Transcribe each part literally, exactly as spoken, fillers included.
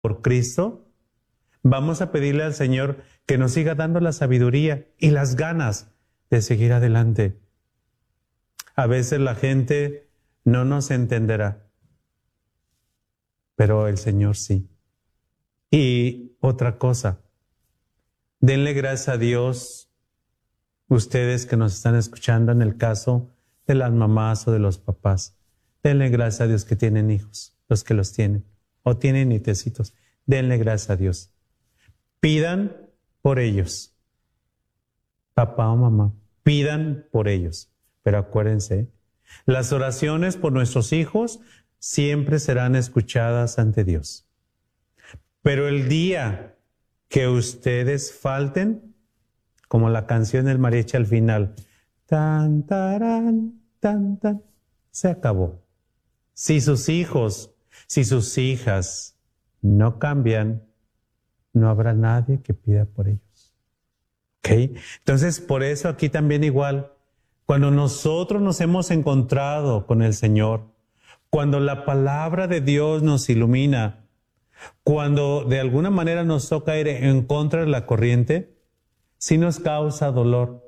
por Cristo, vamos a pedirle al Señor que nos siga dando la sabiduría y las ganas de seguir adelante. A veces la gente no nos entenderá, pero el Señor sí. Y otra cosa, denle gracias a Dios, ustedes que nos están escuchando en el caso de las mamás o de los papás. Denle gracias a Dios que tienen hijos, los que los tienen, o tienen nietecitos. Denle gracias a Dios. Pidan por ellos. Papá o mamá, pidan por ellos. Pero acuérdense, las oraciones por nuestros hijos siempre serán escuchadas ante Dios. Pero el día que ustedes falten, como la canción del mariachi al final, tan, tarán, tan, tan, se acabó. Si sus hijos, si sus hijas no cambian, no habrá nadie que pida por ellos. ¿Ok? Entonces, por eso aquí también igual, cuando nosotros nos hemos encontrado con el Señor, cuando la palabra de Dios nos ilumina, cuando de alguna manera nos toca ir en contra de la corriente, sí nos causa dolor,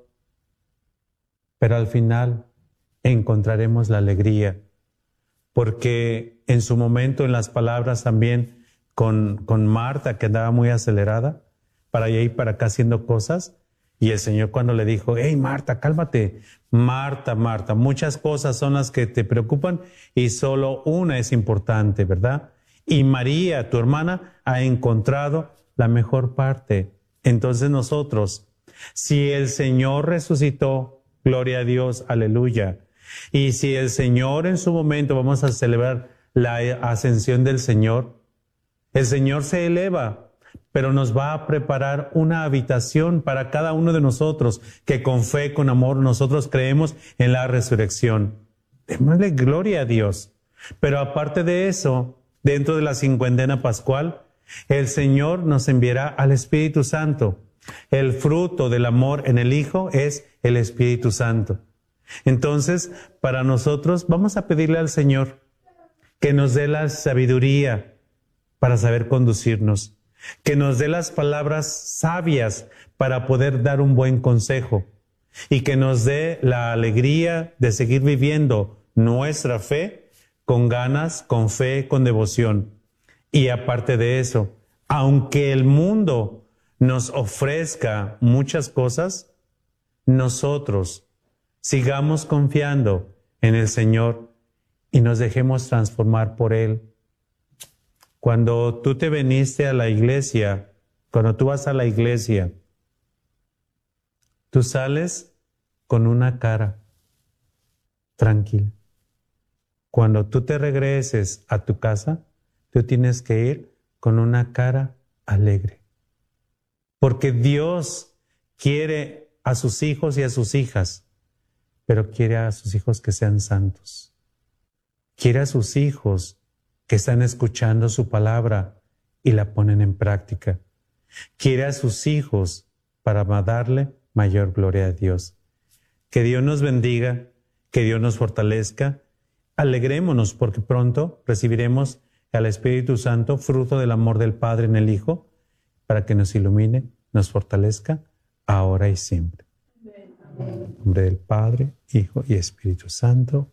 pero al final encontraremos la alegría, porque en su momento, en las palabras también con, con Marta, que andaba muy acelerada, para allá y para acá haciendo cosas, y el Señor cuando le dijo, hey Marta, cálmate, Marta, Marta, muchas cosas son las que te preocupan y solo una es importante, ¿verdad? Y María, tu hermana, ha encontrado la mejor parte. Entonces nosotros, si el Señor resucitó, gloria a Dios, aleluya. Y si el Señor en su momento vamos a celebrar la ascensión del Señor, el Señor se eleva, pero nos va a preparar una habitación para cada uno de nosotros, que con fe, con amor, nosotros creemos en la resurrección. Démosle gloria a Dios. Pero aparte de eso, dentro de la cincuentena pascual, el Señor nos enviará al Espíritu Santo. El fruto del amor en el Hijo es el Espíritu Santo. Entonces, para nosotros, vamos a pedirle al Señor que nos dé la sabiduría para saber conducirnos, que nos dé las palabras sabias para poder dar un buen consejo y que nos dé la alegría de seguir viviendo nuestra fe con ganas, con fe, con devoción. Y aparte de eso, aunque el mundo nos ofrezca muchas cosas, nosotros sigamos confiando en el Señor y nos dejemos transformar por Él. Cuando tú te viniste a la iglesia, cuando tú vas a la iglesia, tú sales con una cara tranquila. Cuando tú te regreses a tu casa, tú tienes que ir con una cara alegre. Porque Dios quiere a sus hijos y a sus hijas, pero quiere a sus hijos que sean santos. Quiere a sus hijos que están escuchando su palabra y la ponen en práctica. Quiere a sus hijos para darle mayor gloria a Dios. Que Dios nos bendiga, que Dios nos fortalezca. Alegrémonos porque pronto recibiremos al Espíritu Santo, fruto del amor del Padre en el Hijo, para que nos ilumine, nos fortalezca, ahora y siempre. En nombre del Padre, Hijo y Espíritu Santo.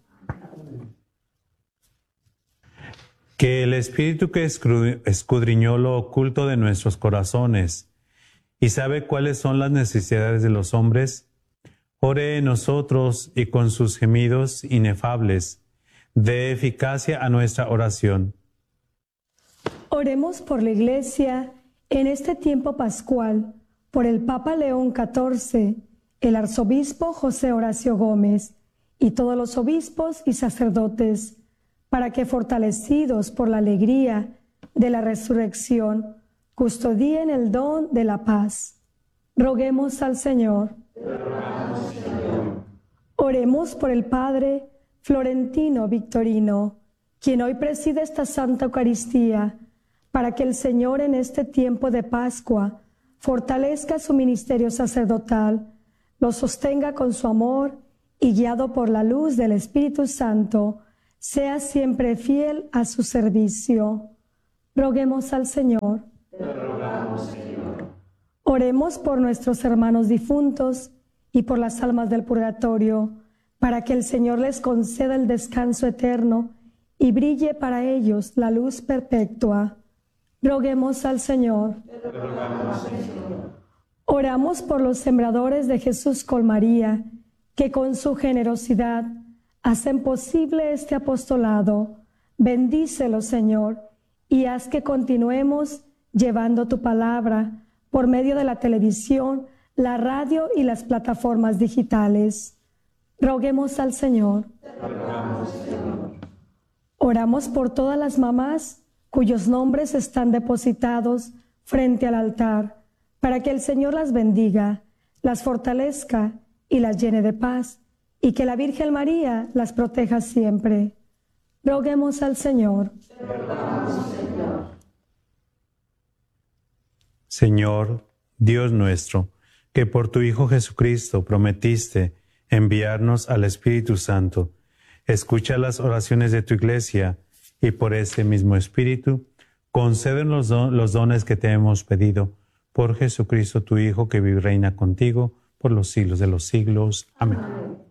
Que el Espíritu que escudriñó lo oculto de nuestros corazones y sabe cuáles son las necesidades de los hombres, ore en nosotros y con sus gemidos inefables, dé eficacia a nuestra oración. Oremos por la Iglesia en este tiempo pascual, por el Papa León catorce, el Arzobispo José Horacio Gómez y todos los obispos y sacerdotes, para que, fortalecidos por la alegría de la resurrección, custodien el don de la paz. Roguemos al Señor. Oremos por el Padre Florentino Victorino, quien hoy preside esta Santa Eucaristía, para que el Señor en este tiempo de Pascua fortalezca su ministerio sacerdotal, lo sostenga con su amor y, guiado por la luz del Espíritu Santo, sea siempre fiel a su servicio. Roguemos al Señor. Te rogamos, Señor. Oremos por nuestros hermanos difuntos y por las almas del purgatorio, para que el Señor les conceda el descanso eterno y brille para ellos la luz perpetua. Roguemos al Señor. Te rogamos, Señor. Oramos por los sembradores de Jesús con María, que con su generosidad hacen posible este apostolado. Bendícelos, Señor, y haz que continuemos llevando tu palabra por medio de la televisión, la radio y las plataformas digitales. Roguemos al Señor. Te rogamos, Señor. Oramos por todas las mamás cuyos nombres están depositados frente al altar, para que el Señor las bendiga, las fortalezca y las llene de paz, y que la Virgen María las proteja siempre. Roguemos al Señor. Te rogamos, Señor. Señor, Dios nuestro, que por tu Hijo Jesucristo prometiste enviarnos al Espíritu Santo, escucha las oraciones de tu Iglesia y por ese mismo Espíritu, concédenos los, don, los dones que te hemos pedido. Por Jesucristo, tu Hijo, que vive y reina contigo por los siglos de los siglos. Amén. Amén.